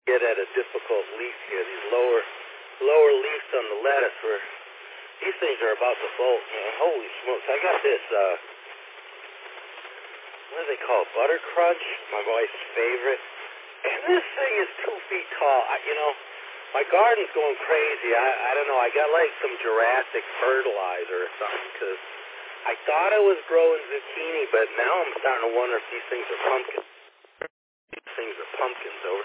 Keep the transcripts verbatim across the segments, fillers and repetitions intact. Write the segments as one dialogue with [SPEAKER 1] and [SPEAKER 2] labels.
[SPEAKER 1] get at a difficult leaf here. These lower lower leaves on the lettuce were, these things are about to bolt, man. Holy smokes. I got this, uh, what do they call it? Butter Crunch, my wife's favorite. And this thing is two feet tall. I, you know, my garden's going crazy. I, I don't know. I got like some Jurassic fertilizer or something because I thought I was growing zucchini, but now I'm starting to wonder if these things are pumpkins. These things are pumpkins over.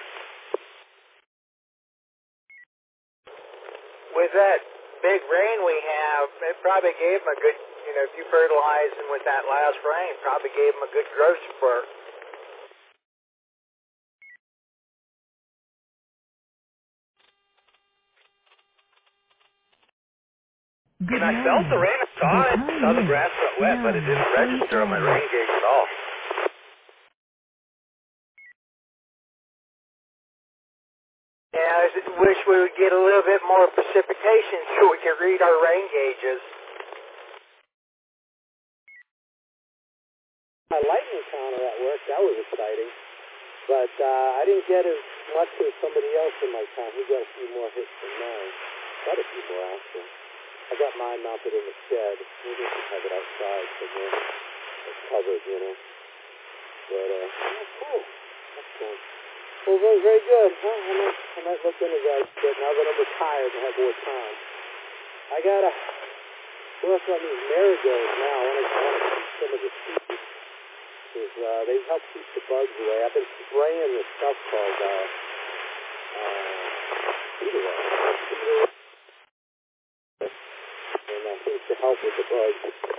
[SPEAKER 2] With that big rain we have, it probably gave them a good, you know, if you fertilize them with that last rain, probably gave them a good growth spurt.
[SPEAKER 1] And I felt the rain. I saw it. I saw the grass got wet, but it didn't register on my rain gauge at all.
[SPEAKER 2] Yeah, I wish we would get a little bit more precipitation so we could read our rain gauges.
[SPEAKER 3] My lightning counter at work, that was exciting. But uh, I didn't get as much as somebody else in my town. He got a few more hits than mine. Got a few more, actually. I got mine mounted in the shed. Maybe I should have it outside somewhere. It's covered, you know. But, uh, oh, cool. That's cool. Well, very, very good. Huh? I might, I might look into that a bit now that I'm retired and have more time. I gotta work on these marigolds now. I want to keep some of the seeds. Because uh, they help keep the bugs away. I've been spraying this stuff called, uh, uh, cedar oil. And that seems to help with the bugs.